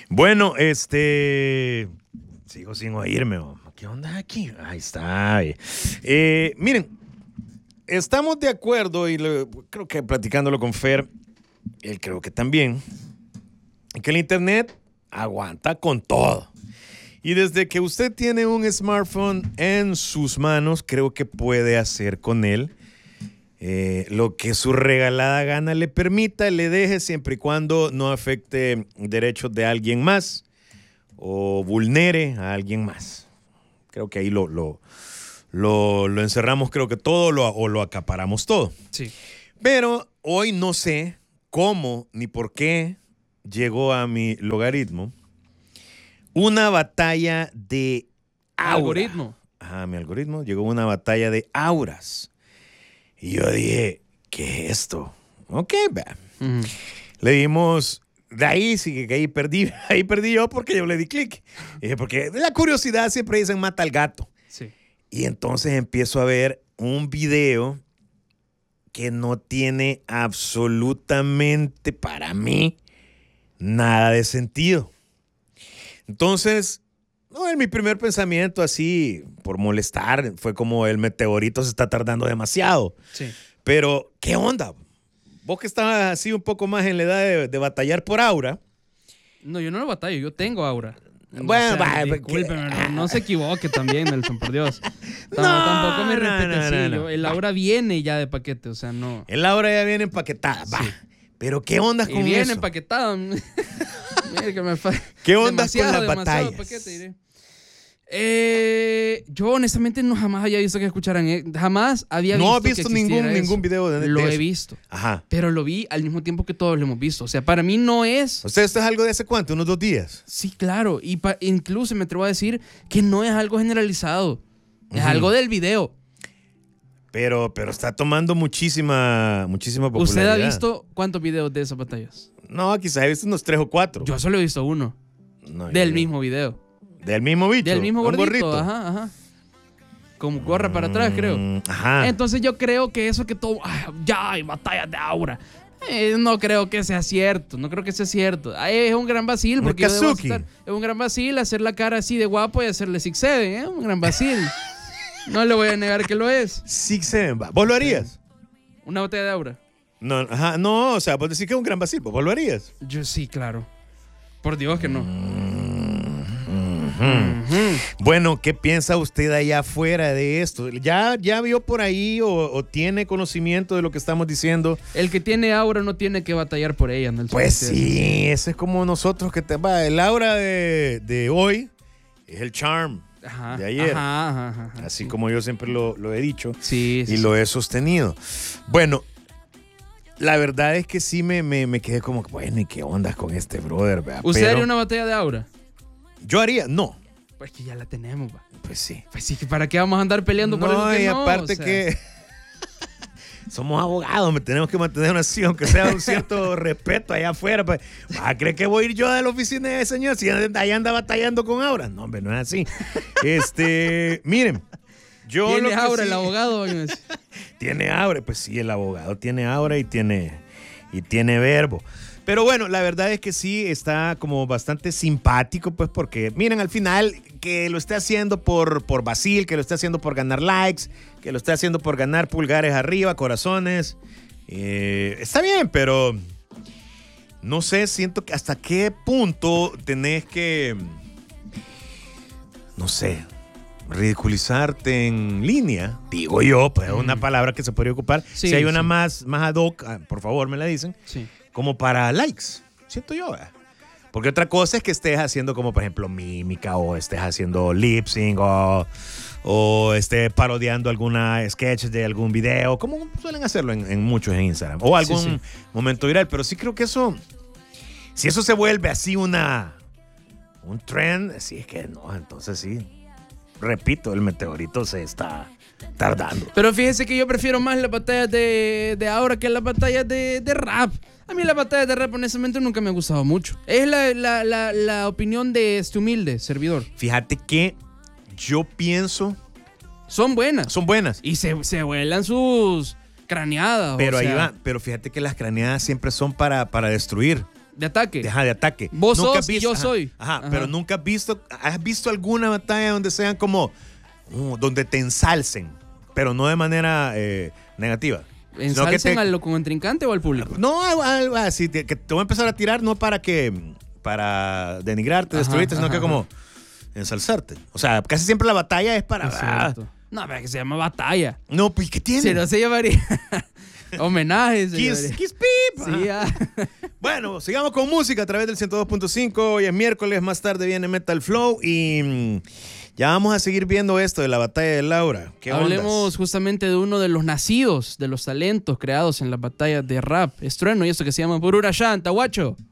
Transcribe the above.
Bueno, sigo sin oírme. ¿Qué onda aquí? Ahí está. Miren, estamos de acuerdo y creo que platicándolo con Fer, él creo que también, que el internet aguanta con todo. Y desde que usted tiene un smartphone en sus manos, creo que puede hacer con él lo que su regalada gana le permita, le deje, siempre y cuando no afecte derechos de alguien más o vulnere a alguien más. Creo que ahí lo encerramos, creo que todo, o lo acaparamos todo. Sí. Pero hoy no sé cómo ni por qué llegó a mi logaritmo una batalla de aura. Algoritmo. Ajá, mi algoritmo llegó una batalla de auras. Y yo dije, ¿qué es esto? Ok, va. Uh-huh. Le dimos, de ahí sí que ahí perdí yo porque yo le di clic. Porque la curiosidad siempre dicen mata al gato. Sí. Y entonces empiezo a ver un video que no tiene absolutamente para mí nada de sentido. Entonces, no, mi primer pensamiento así, por molestar, fue como el meteorito se está tardando demasiado. Sí. Pero, ¿qué onda? Vos que estabas así un poco más en la edad de batallar por aura. No, yo no lo batallo, yo tengo aura. Bueno, discúlpeme, no se equivoque también, Nelson, por Dios. Tampoco me respete así. No. El aura viene ya de paquete, o sea, no. El aura ya viene empaquetada, va. Sí. Pero, ¿qué onda con eso? Y viene empaquetado. ¿Qué onda con las batallas? Paquete, diré. Yo honestamente no jamás había visto que escucharan, jamás había visto. No has visto que ningún video de Lo eso. he visto. Ajá. Pero lo vi al mismo tiempo que todos lo hemos visto. O sea, para mí no es. O sea, ¿esto es algo de hace cuánto? ¿Unos 2 días? Sí, claro. Y incluso me atrevo a decir que no es algo generalizado. Es algo del video. Pero está tomando muchísima popularidad. ¿Usted ha visto cuántos videos de esas batallas? No, quizás he visto unos 3 o 4. Yo solo he visto uno. No, del mismo video. ¿Del mismo bicho? Del mismo ¿Un gordito. gorrito? Ajá. Como corra para atrás, creo. Ajá. Entonces yo creo que eso que todo... ya hay batallas de aura. No creo que sea cierto. No creo que sea cierto. Es un gran vacil. Porque es un gran vacil hacer la cara así de guapo y hacerle 6'7". Un gran vacil. No le voy a negar que lo es. 6'7". ¿Vos lo harías? Una batalla de aura. No, ajá, no, o sea, vos decís que es un gran vacil, ¿vos lo harías? Yo sí, claro. Por Dios que no. Bueno, ¿qué piensa usted allá afuera de esto? ¿Ya vio por ahí o tiene conocimiento de lo que estamos diciendo? El que tiene aura no tiene que batallar por ella, Nelson. Pues sí, eso es como nosotros el aura de hoy es el charm de ayer. Ajá, así sí. como yo siempre lo he dicho sí, y lo he sostenido. Bueno, la verdad es que sí me quedé como, bueno, ¿y qué onda con este brother? ¿Verdad? ¿Usted haría una batalla de aura? Yo haría, no. Pues que ya la tenemos, va. Pues sí. Pues sí, ¿para qué vamos a andar peleando por eso que y no? aparte que somos abogados, me tenemos que mantener así, aunque sea un cierto respeto allá afuera. Pues, ¿vas a creer que voy a ir yo a la oficina de ese señor si ahí anda batallando con aura? No, hombre, no es así. Miren, yo ¿Tiene aura sí, el abogado? Tiene aura, pues sí, el abogado tiene aura y tiene verbo. Pero bueno, la verdad es que sí está como bastante simpático, pues porque miren, al final que lo esté haciendo por vacil, que lo esté haciendo por ganar likes, que lo esté haciendo por ganar pulgares arriba, corazones, está bien, pero no sé, siento que hasta qué punto tenés que, no sé, ridiculizarte en línea, digo yo, pues es una palabra que se podría ocupar. Sí, si hay una sí. más ad hoc, por favor me la dicen. Sí. Como para likes, siento yo. Porque otra cosa es que estés haciendo como, por ejemplo, mímica o estés haciendo lip sync o estés parodiando alguna sketch de algún video, como suelen hacerlo en muchos en Instagram. O algún momento viral. Pero sí creo que eso, si eso se vuelve así un trend, sí es que no, entonces sí. Repito, el meteorito se está tardando. Pero fíjese que yo prefiero más las batallas de ahora que las batallas de rap. A mí las batallas de rap honestamente nunca me ha gustado mucho. Es la opinión de este humilde servidor. Fíjate que yo pienso... Son buenas. Son buenas. Y se vuelan sus craneadas. Pero o sea, ahí va. Pero fíjate que las craneadas siempre son para destruir. De ataque. De ataque. Vos sos y yo soy. Pero nunca has visto alguna batalla donde sean como, donde te ensalcen, pero no de manera negativa. ¿Ensalcen al contrincante o al público? No, algo así, que te voy a empezar a tirar no para denigrarte, destruirte, sino que como ensalzarte. O sea, casi siempre la batalla es para... No, pero que se llama batalla. No, pues ¿qué tiene? Si no se llamaría... Homenajes. Kiss Pip. Sí, bueno, sigamos con música a través del 102.5. Hoy es miércoles, más tarde viene Metal Flow y ya vamos a seguir viendo esto de la batalla de Laura. Hablemos justamente de uno de los nacidos, de los talentos creados en las batallas de rap. Es Trueno y esto que se llama Purura Shanta, guacho.